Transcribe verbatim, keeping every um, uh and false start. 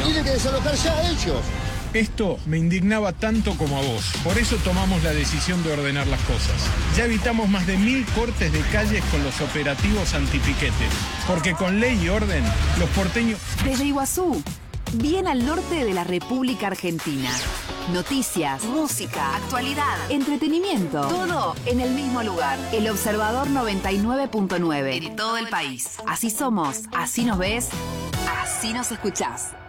Los tienen que desalojar ya ellos. Esto me indignaba tanto como a vos. Por eso tomamos la decisión de ordenar las cosas. Ya evitamos más de mil cortes de calles con los operativos antipiquete. Porque con ley y orden, los porteños... Desde Iguazú, bien al norte de la República Argentina. Noticias, música, actualidad, entretenimiento. Todo en el mismo lugar. El Observador noventa y nueve punto nueve. En todo el país. Así somos, así nos ves, así nos escuchás.